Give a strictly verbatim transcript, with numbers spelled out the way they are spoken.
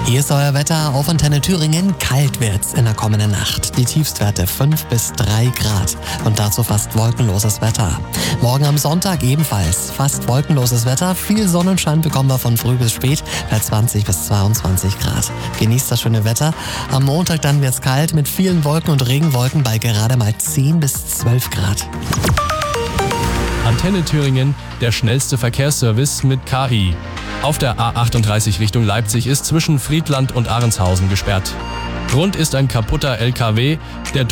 Hier ist euer Wetter auf Antenne Thüringen. Kalt wird's in der kommenden Nacht. Die Tiefstwerte fünf bis drei Grad und dazu fast wolkenloses Wetter. Morgen am Sonntag ebenfalls fast wolkenloses Wetter. Viel Sonnenschein bekommen wir von früh bis spät bei zwanzig bis zweiundzwanzig Grad. Genießt das schöne Wetter. Am Montag dann wird's kalt mit vielen Wolken und Regenwolken bei gerade mal zehn bis zwölf Grad. Antenne Thüringen, der schnellste Verkehrsservice mit K I. Auf der A achtunddreißig Richtung Leipzig ist zwischen Friedland und Ahrenshausen gesperrt. Grund ist ein kaputter L K W, der